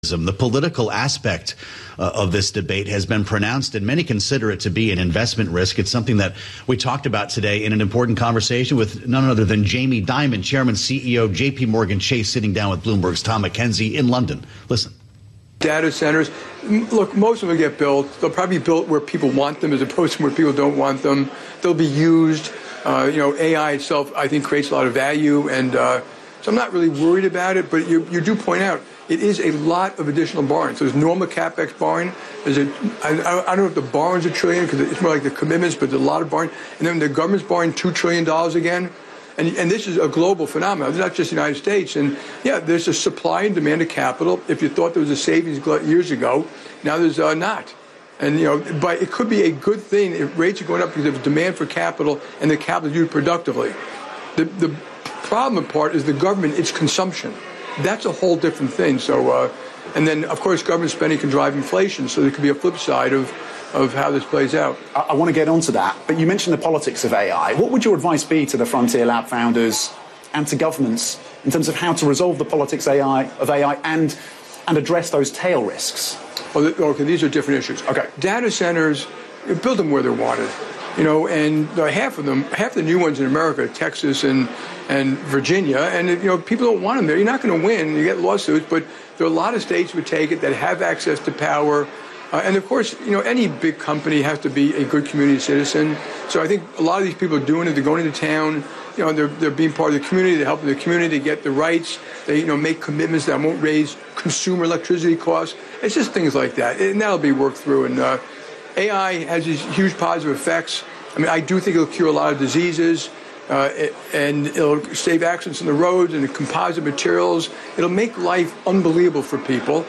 The political aspect of this debate has been pronounced, and many consider it to be an investment risk. It's something that we talked about today in an important conversation with none other than Jamie Dimon, Chairman, CEO, JP Morgan Chase, sitting down with Bloomberg's Tom McKenzie in London. Listen. Data centers, look, most of them get built. They'll probably be built where people want them as opposed to where people don't want them. They'll be used. AI itself, I think, creates a lot of value. And so I'm not really worried about it. But you do point out it is a lot of additional borrowing. So there's normal CapEx borrowing. I don't know if the borrowing's $1 trillion because it's more like the commitments, but there's a lot of borrowing. And then the government's borrowing $2 trillion again. And this is a global phenomenon. It's not just the United States. And, yeah, there's a supply and demand of capital. If you thought there was a savings years ago, now there's not. And, but it could be a good thing if rates are going up because there's demand for capital and the capital is used productively. The problem part is the government, it's consumption. That's a whole different thing. So, and then, of course, government spending can drive inflation. So there could be a flip side of how this plays out. I want to get onto that, but you mentioned the politics of AI. What would your advice be to the Frontier Lab founders and to governments in terms of how to resolve the politics of AI and address those tail risks? Well, okay, these are different issues. Okay. Data centers, build them where they're wanted. And half the new ones in America, Texas and Virginia, and people don't want them there. You're not going to win. You get lawsuits, but there are a lot of states would take it that have access to power. And of course, any big company has to be a good community citizen. So I think a lot of these people are doing it. They're going into town. They're being part of the community. They're helping the community get the rights. They make commitments that won't raise consumer electricity costs. It's just things like that, and that'll be worked through. And AI has these huge positive effects. I mean, I do think it'll cure a lot of diseases, and it'll save accidents on the roads and the composite materials. It'll make life unbelievable for people.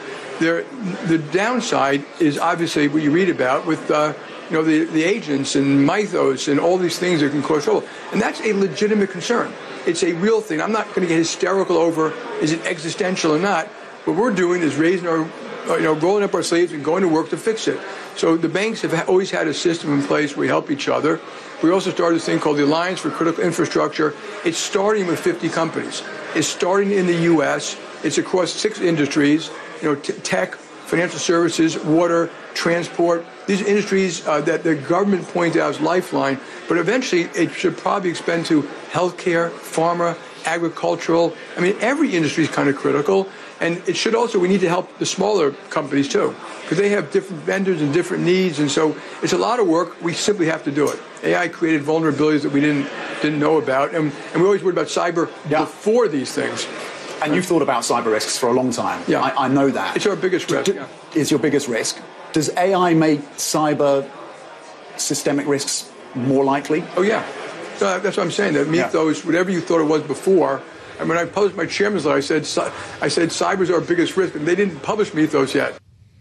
The downside is obviously what you read about with the agents and mythos and all these things that can cause trouble. And that's a legitimate concern. It's a real thing. I'm not going to get hysterical over is it existential or not. What we're doing is raising our, rolling up our sleeves and going to work to fix it. So the banks have always had a system in place where we help each other. We also started this thing called the Alliance for Critical Infrastructure. It's starting with 50 companies. It's starting in the U.S. It's across 6 industries. Tech, financial services, water, transport. These are industries that the government points out as lifeline, but eventually it should probably expand to healthcare, pharma, agricultural. I mean, every industry is kind of critical, and it should also, we need to help the smaller companies too, because they have different vendors and different needs, and so it's a lot of work. We simply have to do it. AI created vulnerabilities that we didn't know about, and we always worried about cyber before these things. And you've thought about cyber risks for a long time. Yeah. I know that. It's our biggest risk. It's your biggest risk. Does AI make cyber systemic risks more likely? Oh, yeah. So that's what I'm saying. That mythos, whatever you thought it was before. And when I published my chairman's letter, I said cyber's our biggest risk, and they didn't publish mythos yet.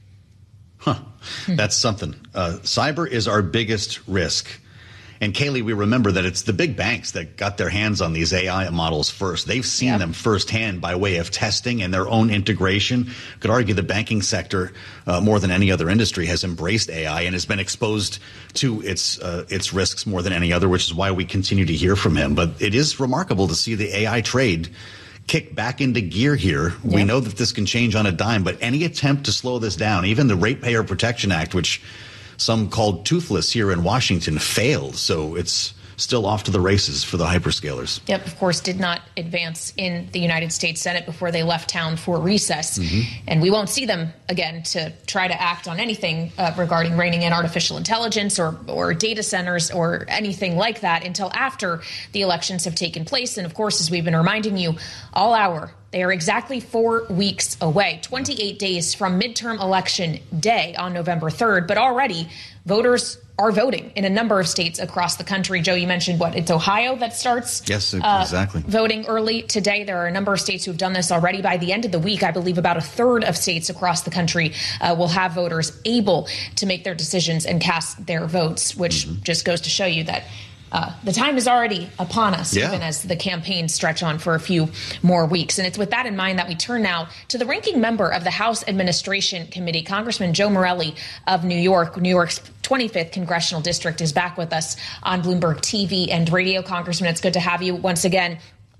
Huh. That's something. Cyber is our biggest risk. And Kaylee, we remember that it's the big banks that got their hands on these AI models first. They've seen them firsthand by way of testing and their own integration. Could argue the banking sector, more than any other industry, has embraced AI and has been exposed to its risks more than any other, which is why we continue to hear from him. But it is remarkable to see the AI trade kick back into gear here. Yeah. We know that this can change on a dime, but any attempt to slow this down, even the Ratepayer Protection Act, which some called toothless here in Washington, failed. So it's still off to the races for the hyperscalers. Yep, of course, did not advance in the United States Senate before they left town for recess. And we won't see them again to try to act on anything regarding reining in artificial intelligence or data centers or anything like that until after the elections have taken place. And of course, as we've been reminding you all hour, they are exactly 4 weeks away, 28 days from midterm election day on November 3rd. But already voters are voting in a number of states across the country. Joe, you mentioned it's Ohio that starts exactly voting early today. There are a number of states who have done this already. By the end of the week, I believe about a third of states across the country will have voters able to make their decisions and cast their votes, which just goes to show you that the time is already upon us, even as the campaigns stretch on for a few more weeks. And it's with that in mind that we turn now to the ranking member of the House Administration Committee, Congressman Joe Morelle of New York. New York's 25th Congressional District is back with us on Bloomberg TV and radio. Congressman, it's good to have you once again.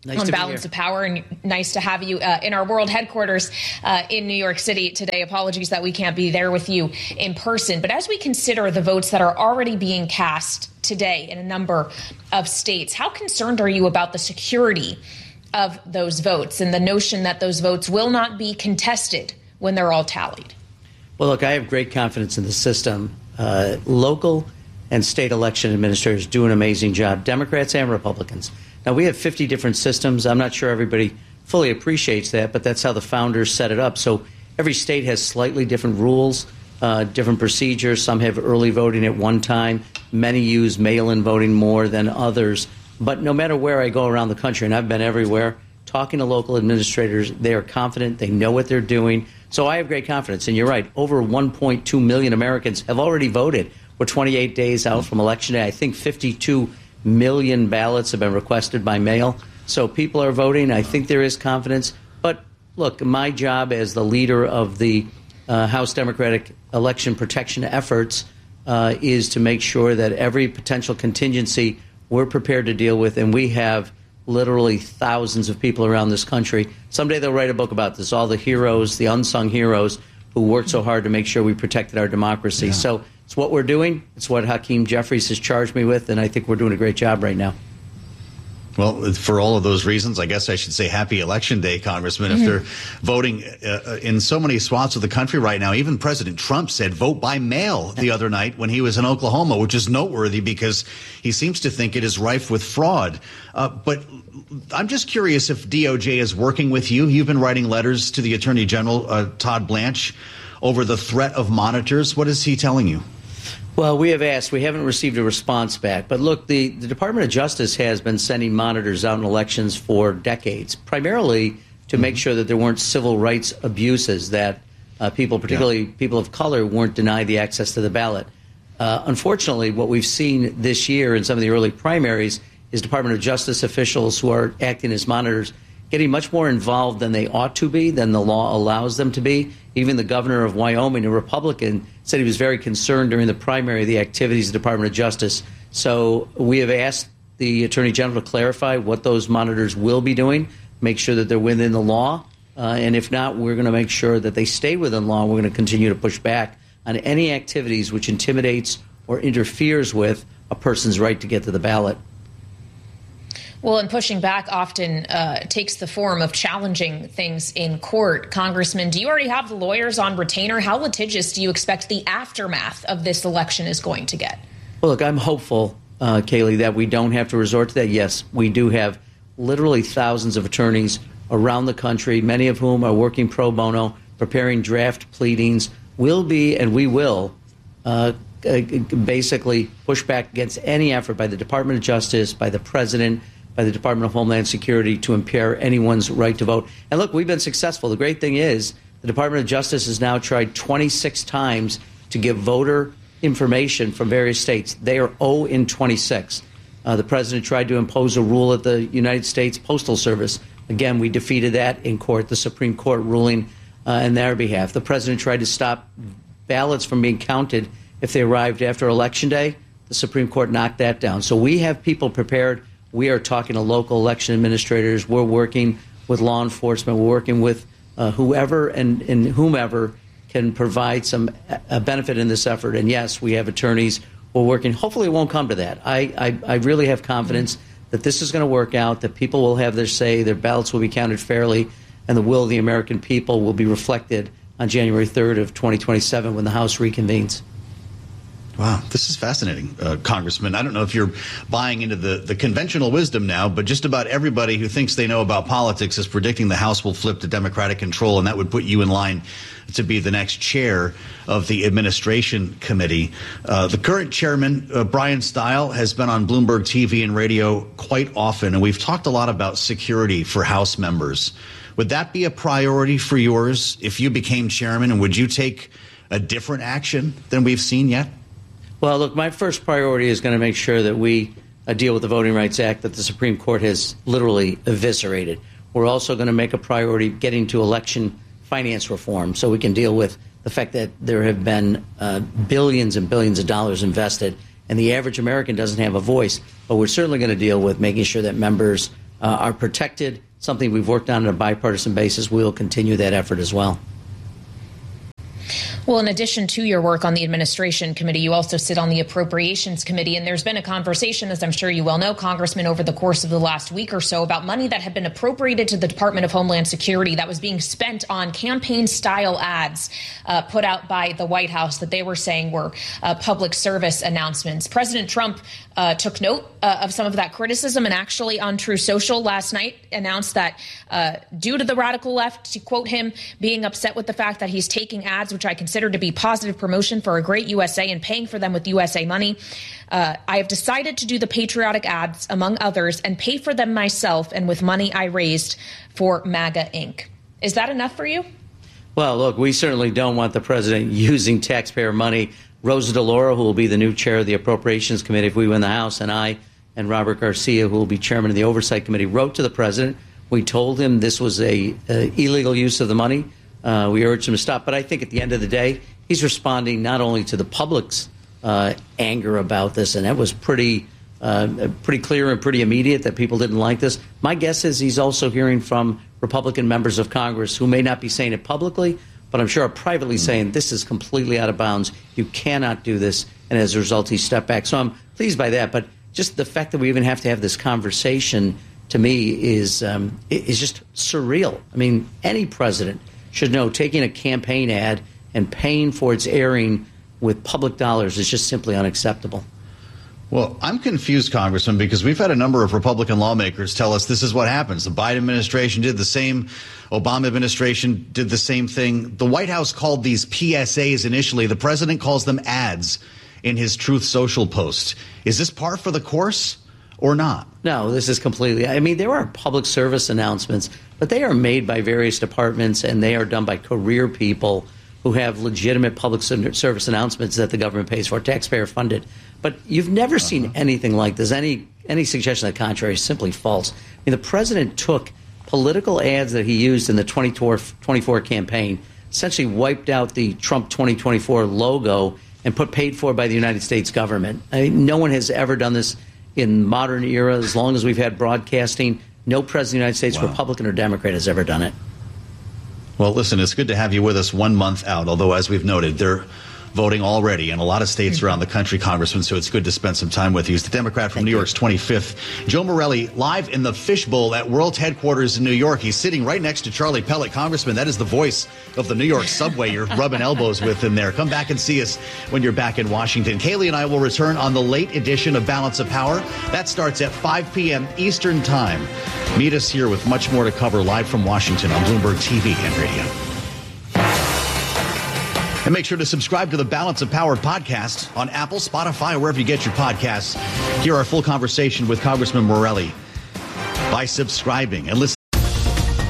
on Balance of Power, and nice to have you in our world headquarters in New York City today. Apologies that we can't be there with you in person. But as we consider the votes that are already being cast today in a number of states, how concerned are you about the security of those votes and the notion that those votes will not be contested when they're all tallied? Well, look, I have great confidence in the system. Local and state election administrators do an amazing job, Democrats and Republicans. Now, we have 50 different systems. I'm not sure everybody fully appreciates that, but that's how the founders set it up. So every state has slightly different rules, different procedures. Some have early voting at one time. Many use mail-in voting more than others. But no matter where I go around the country, and I've been everywhere, talking to local administrators, they are confident. They know what they're doing. So I have great confidence. And you're right, over 1.2 million Americans have already voted. We're 28 days out from Election Day. I think 52 million ballots have been requested by mail. So people are voting. I think there is confidence. But look, my job as the leader of the House Democratic election protection efforts is to make sure that every potential contingency we're prepared to deal with. And we have literally thousands of people around this country. Someday they'll write a book about this, all the heroes, the unsung heroes who worked so hard to make sure we protected our democracy. Yeah. So it's what we're doing. It's what Hakeem Jeffries has charged me with, and I think we're doing a great job right now. Well, for all of those reasons, I guess I should say happy Election Day, Congressman. If they're voting in so many swaths of the country right now, even President Trump said vote by mail the other night when he was in Oklahoma, which is noteworthy because he seems to think it is rife with fraud. But I'm just curious if DOJ is working with you. You've been writing letters to the Attorney General, Todd Blanche, over the threat of monitors. What is he telling you? Well, we have asked. We haven't received a response back. But look, the Department of Justice has been sending monitors out in elections for decades, primarily to make sure that there weren't civil rights abuses, that people, particularly people of color, weren't denied the access to the ballot. Unfortunately, what we've seen this year in some of the early primaries is Department of Justice officials who are acting as monitors getting much more involved than they ought to be, than the law allows them to be. Even the governor of Wyoming, a Republican, said he was very concerned during the primary of the activities of the Department of Justice. So we have asked the Attorney General to clarify what those monitors will be doing, make sure that they're within the law. And if not, we're going to make sure that they stay within law. We're going to continue to push back on any activities which intimidates or interferes with a person's right to get to the ballot. Well, and pushing back often takes the form of challenging things in court. Congressman, do you already have the lawyers on retainer? How litigious do you expect the aftermath of this election is going to get? Well, look, I'm hopeful, Kayleigh, that we don't have to resort to that. Yes, we do have literally thousands of attorneys around the country, many of whom are working pro bono, preparing draft pleadings. Will be, and we will, basically push back against any effort by the Department of Justice, by the President, by the Department of Homeland Security to impair anyone's right to vote. And look, we've been successful. The great thing is the Department of Justice has now tried 26 times to give voter information from various states. They are 0 in 26. The President tried to impose a rule at the United States Postal Service. Again, we defeated that in court, the Supreme Court ruling on their behalf. The President tried to stop ballots from being counted if they arrived after Election Day. The Supreme Court knocked that down. So we have people prepared. We are talking to local election administrators. We're working with law enforcement. We're working with whoever and whomever can provide some benefit in this effort. And yes, we have attorneys. We're working. Hopefully it won't come to that. I really have confidence that this is going to work out, that people will have their say, their ballots will be counted fairly, and the will of the American people will be reflected on January 3rd of 2027 when the House reconvenes. Wow, this is fascinating, Congressman. I don't know if you're buying into the conventional wisdom now, but just about everybody who thinks they know about politics is predicting the House will flip to Democratic control, and that would put you in line to be the next chair of the administration committee. The current chairman, Brian Stile, has been on Bloomberg TV and radio quite often, and we've talked a lot about security for House members. Would that be a priority for yours if you became chairman, and would you take a different action than we've seen yet? Well, look, my first priority is going to make sure that we deal with the Voting Rights Act that the Supreme Court has literally eviscerated. We're also going to make a priority getting to election finance reform so we can deal with the fact that there have been billions and billions of dollars invested, and the average American doesn't have a voice. But we're certainly going to deal with making sure that members are protected, something we've worked on a bipartisan basis. We'll continue that effort as well. Well, in addition to your work on the Administration Committee, you also sit on the Appropriations Committee, and there's been a conversation, as I'm sure you well know, Congressman, over the course of the last week or so about money that had been appropriated to the Department of Homeland Security that was being spent on campaign-style ads put out by the White House that they were saying were public service announcements. President Trump took note of some of that criticism and actually on True Social last night announced that due to the radical left, to quote him, being upset with the fact that he's taking ads, which I consider to be positive promotion for a great USA and paying for them with USA money, I have decided to do the patriotic ads, among others, and pay for them myself and with money I raised for MAGA Inc. Is that enough for you? Well, look, we certainly don't want the president using taxpayer money. Rosa DeLauro, who will be the new chair of the Appropriations Committee if we win the House, and I and Robert Garcia, who will be chairman of the Oversight Committee, wrote to the president. We told him this was a illegal use of the money. We urged him to stop. But I think at the end of the day, he's responding not only to the public's anger about this, and that was pretty clear and pretty immediate that people didn't like this. My guess is he's also hearing from Republican members of Congress who may not be saying it publicly, but I'm sure are privately saying this is completely out of bounds. You cannot do this. And as a result, he stepped back. So I'm pleased by that. But just the fact that we even have to have this conversation, to me, is just surreal. I mean, any president should know taking a campaign ad and paying for its airing with public dollars is just simply unacceptable. Well, I'm confused, Congressman, because we've had a number of Republican lawmakers tell us this is what happens. The Biden administration did the same. Obama administration did the same thing. The White House called these PSAs initially. The president calls them ads in his Truth Social post. Is this par for the course or not? No, this is completely. I mean, there are public service announcements, but they are made by various departments and they are done by career people who have legitimate public service announcements that the government pays for, taxpayer funded. But you've never seen anything like this. Any suggestion of the contrary is simply false. I mean, the president took political ads that he used in the 2024 campaign, essentially wiped out the Trump 2024 logo and put paid for by the United States government. I mean, no one has ever done this in modern era. As long as we've had broadcasting, no president of the United States, Republican or Democrat, has ever done it. Well, listen, it's good to have you with us 1 month out, although, as we've noted, they're voting already in a lot of states around the country, Congressman, so it's good to spend some time with you. He's the Democrat from New York's 25th. Joe Morelle, live in the Fishbowl at World Headquarters in New York. He's sitting right next to Charlie Pellet. Congressman, that is the voice of the New York subway you're rubbing elbows with in there. Come back and see us when you're back in Washington. Kaylee and I will return on the late edition of Balance of Power. That starts at 5 p.m. Eastern Time. Meet us here with much more to cover live from Washington on Bloomberg TV and radio. And make sure to subscribe to the Balance of Power podcast on Apple, Spotify, or wherever you get your podcasts. Hear our full conversation with Congressman Morelle by subscribing and listening.